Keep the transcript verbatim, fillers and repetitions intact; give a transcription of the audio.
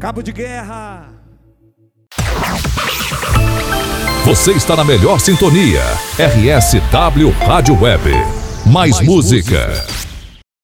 Cabo de guerra. Você está na melhor sintonia. R S W Rádio Web. Mais, Mais música. música.